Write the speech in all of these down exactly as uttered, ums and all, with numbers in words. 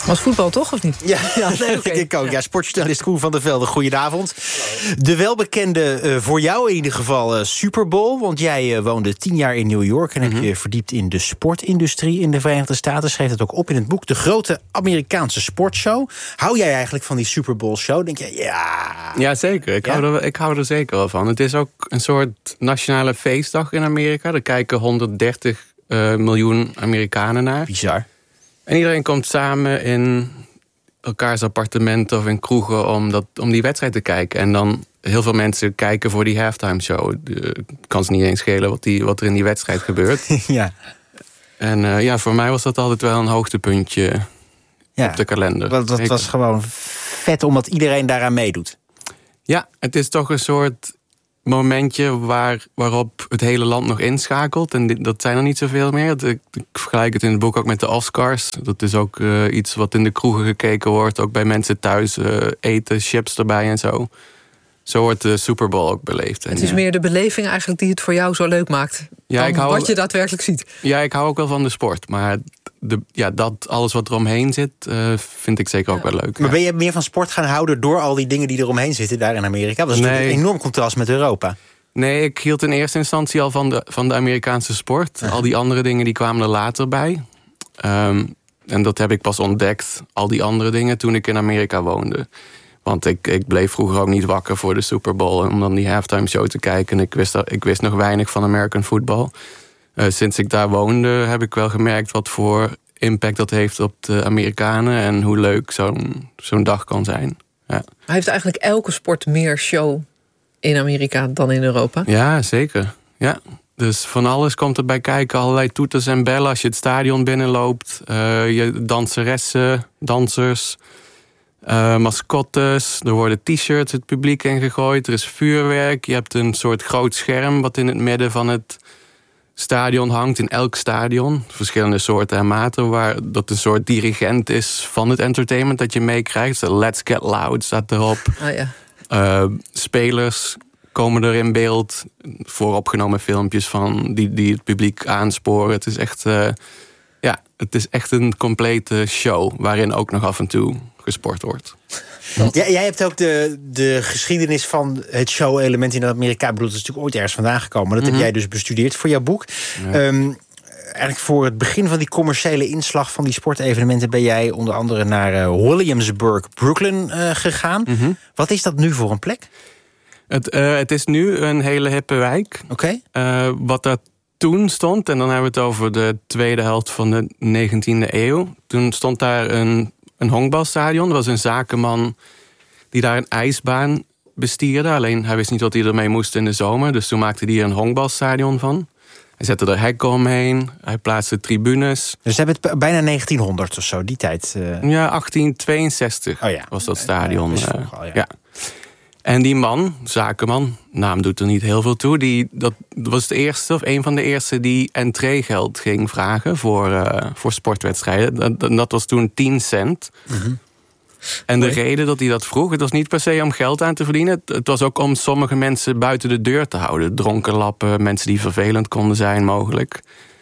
Was voetbal toch, of niet? Ja, ja nee, okay. ik ook. Ja, sportjournalist Koen van der Velde, goedenavond. De welbekende, uh, voor jou in ieder geval, uh, Super Bowl. Want jij uh, woonde tien jaar in New York en mm-hmm. heb je verdiept in de sportindustrie in de Verenigde Staten. Schreef het ook op in het boek De Grote Amerikaanse Sportshow. Hou jij eigenlijk van die Super Bowl show? Denk je, ja... Ja, zeker. Ik, ja? Hou er, ik hou er zeker wel van. Het is ook een soort nationale feestdag in Amerika. Er kijken honderddertig uh, miljoen Amerikanen naar. Bizar. En iedereen komt samen in elkaars appartementen of in kroegen om, dat, om die wedstrijd te kijken. En dan heel veel mensen kijken voor die halftime show. Het kan ze niet eens schelen wat, die, wat er in die wedstrijd gebeurt. Ja. En uh, ja, voor mij was dat altijd wel een hoogtepuntje ja, op de kalender. Want dat was gewoon vet omdat iedereen daaraan meedoet. Ja, het is toch een soort momentje waar, waarop het hele land nog inschakelt. En dit, dat zijn er niet zoveel meer. Ik, ik vergelijk het in het boek ook met de Oscars. Dat is ook uh, iets wat in de kroegen gekeken wordt. Ook bij mensen thuis uh, eten, chips erbij en zo. Zo wordt de Super Bowl ook beleefd. Het is ja. meer de beleving eigenlijk die het voor jou zo leuk maakt. Ja, dan ik hou, wat je daadwerkelijk ziet. Ja, ik hou ook wel van de sport. Maar de, ja, dat, alles wat er omheen zit, uh, vind ik zeker ook ja. wel leuk. Maar ja. ben je meer van sport gaan houden door al die dingen die er omheen zitten daar in Amerika? Dat is nee. natuurlijk een enorm contrast met Europa. Nee, ik hield in eerste instantie al van de, van de Amerikaanse sport. Uh-huh. Al die andere dingen die kwamen er later bij. Um, en dat heb ik pas ontdekt, al die andere dingen, toen ik in Amerika woonde. Want ik, ik bleef vroeger ook niet wakker voor de Super Bowl om dan die halftime show te kijken. En ik wist, ik wist nog weinig van American football. Uh, sinds ik daar woonde heb ik wel gemerkt wat voor impact dat heeft op de Amerikanen en hoe leuk zo'n, zo'n dag kan zijn. Ja. Hij heeft eigenlijk elke sport meer show in Amerika dan in Europa. Ja, zeker. Ja. Dus van alles komt erbij kijken. Allerlei toeters en bellen als je het stadion binnenloopt. Uh, je danseressen, dansers, uh, mascottes. Er worden t-shirts het publiek ingegooid. Er is vuurwerk. Je hebt een soort groot scherm wat in het midden van het stadion hangt. In elk stadion. Verschillende soorten en maten. Waar dat een soort dirigent is van het entertainment dat je meekrijgt. So Let's Get Loud staat erop. Oh ja. Uh, spelers komen er in beeld. Vooropgenomen filmpjes van die, die het publiek aansporen. Het is echt, uh, ja, het is echt een complete show waarin ook nog af en toe gesport wordt. Ja, jij hebt ook de, de geschiedenis van het show-element in Amerika. Ik bedoel, dat is natuurlijk ooit ergens vandaan gekomen. Dat mm-hmm. heb jij dus bestudeerd voor jouw boek. Ja. Um, eigenlijk voor het begin van die commerciële inslag van die sportevenementen ben jij onder andere naar uh, Williamsburg, Brooklyn uh, gegaan. Mm-hmm. Wat is dat nu voor een plek? Het, uh, het is nu een hele hippe wijk. Oké. Okay. Uh, wat daar toen stond, en dan hebben we het over de tweede helft van de negentiende eeuw. Toen stond daar een, een honkbalstadion. Er was een zakenman die daar een ijsbaan bestierde. Alleen hij wist niet wat hij ermee moest in de zomer. Dus toen maakte hij er een honkbalstadion van. Hij zette er hekken omheen. Hij plaatste tribunes. Dus ze hebben het bijna negentienhonderd of zo, die tijd. Uh... Ja, achttien tweeënzestig oh ja. was dat stadion. Uh, uh, al, ja. ja. En die man, zakenman, naam doet er niet heel veel toe. Die, dat was de eerste, of een van de eerste die entreegeld ging vragen voor, uh, voor sportwedstrijden. Dat, dat was toen tien cent. Mm-hmm. En de Hoi. reden dat hij dat vroeg, het was niet per se om geld aan te verdienen. Het was ook om sommige mensen buiten de deur te houden. Dronken lappen, mensen die vervelend konden zijn mogelijk.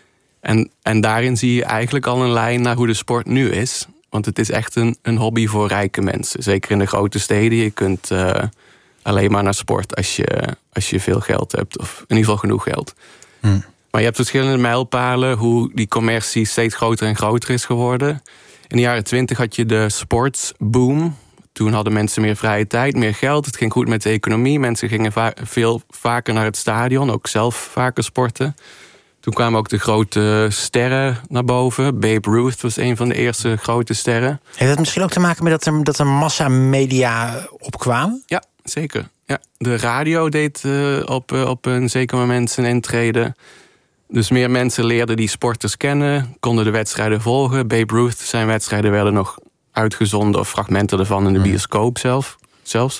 En, en daarin zie je eigenlijk al een lijn naar hoe de sport nu is. Want het is echt een, een hobby voor rijke mensen. Zeker in de grote steden. Je kunt uh, alleen maar naar sport als je, als je veel geld hebt. Of in ieder geval genoeg geld. Hmm. Maar je hebt verschillende mijlpalen hoe die commercie steeds groter en groter is geworden. In de jaren twintig had je de sportsboom. Toen hadden mensen meer vrije tijd, meer geld. Het ging goed met de economie. Mensen gingen va- veel vaker naar het stadion. Ook zelf vaker sporten. Toen kwamen ook de grote sterren naar boven. Babe Ruth was een van de eerste grote sterren. Heeft dat misschien ook te maken met dat er, dat er massamedia opkwamen? Ja, zeker. Ja, de radio deed uh, op, uh, op een zeker moment zijn intrede. Dus meer mensen leerden die sporters kennen, konden de wedstrijden volgen. Babe Ruth, zijn wedstrijden werden nog uitgezonden of fragmenten ervan in de bioscoop zelf, zelfs.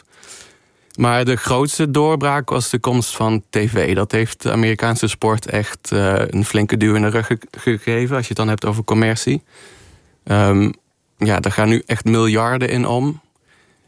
Maar de grootste doorbraak was de komst van tv. Dat heeft de Amerikaanse sport echt uh, een flinke duw in de rug ge- gegeven, als je het dan hebt over commercie. Um, ja, daar gaan nu echt miljarden in om.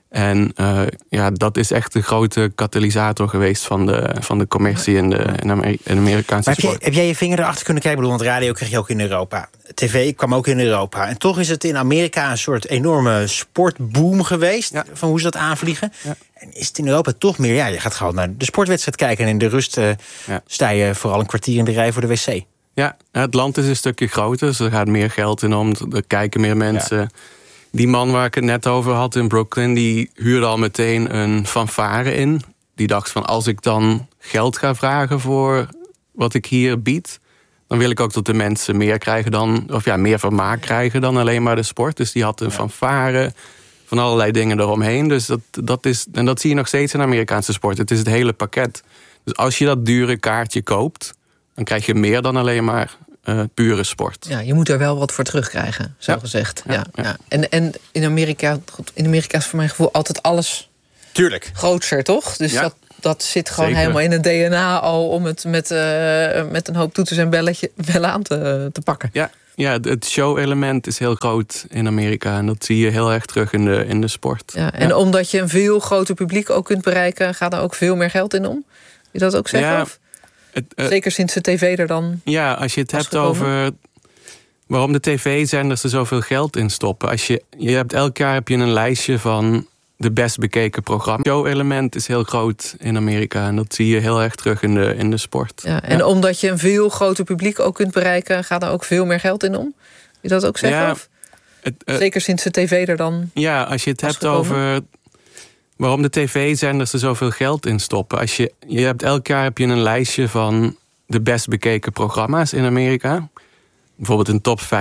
En uh, ja, dat is echt de grote katalysator geweest van de, van de commercie in de, in Ameri- in de Amerikaanse maar sport. Heb jij, heb jij je vinger erachter kunnen krijgen? Want radio kreeg je ook in Europa. tv kwam ook in Europa. En toch is het in Amerika een soort enorme sportboom geweest. Ja. Van hoe ze dat aanvliegen. Ja. En is het in Europa toch meer... Ja, je gaat gewoon naar de sportwedstrijd kijken. En in de rust uh, ja. sta je vooral een kwartier in de rij voor de wc. Ja, het land is een stukje groter. Dus er gaat meer geld in om. Er kijken meer mensen... Ja. Die man waar ik het net over had in Brooklyn... die huurde al meteen een fanfare in. Die dacht van, als ik dan geld ga vragen voor wat ik hier bied... dan wil ik ook dat de mensen meer krijgen dan... of ja, meer vermaak krijgen dan alleen maar de sport. Dus die had een fanfare, van allerlei dingen eromheen. Dus dat, dat is, en dat zie je nog steeds in de Amerikaanse sport. Het is het hele pakket. Dus als je dat dure kaartje koopt... dan krijg je meer dan alleen maar... Uh, pure sport. Ja, je moet er wel wat voor terugkrijgen, zo ja. gezegd. Ja, ja, ja. Ja. En, en in Amerika, goed, in Amerika is voor mijn gevoel altijd alles Tuurlijk. groter, toch? Dus ja. dat, dat zit gewoon Zeker. helemaal in het D N A al om het met, uh, met een hoop toeters en belletje, bellen aan te, te pakken. Ja, ja, het show-element is heel groot in Amerika. En dat zie je heel erg terug in de, in de sport. Ja, en ja. omdat je een veel groter publiek ook kunt bereiken, gaat er ook veel meer geld in om? Wil je dat ook zeggen? Ja. Of? Het, uh, Zeker sinds de tv er dan. Ja, als je het hebt gekomen. over waarom de tv-zenders er zoveel geld in stoppen. Als je, je hebt, elk jaar heb je een lijstje van de best bekeken programma's. Het show-element is heel groot in Amerika. En dat zie je heel erg terug in de, in de sport. Ja, en ja. omdat je een veel groter publiek ook kunt bereiken, gaat er ook veel meer geld in om? Wil je dat ook zeggen? Ja, of? Het, uh, Zeker sinds de tv er dan. Ja, als je het hebt gekomen. over waarom de tv-zenders er zoveel geld in stoppen. Als je, je hebt, elk jaar heb je een lijstje van de best bekeken programma's in Amerika. Bijvoorbeeld een top vijf.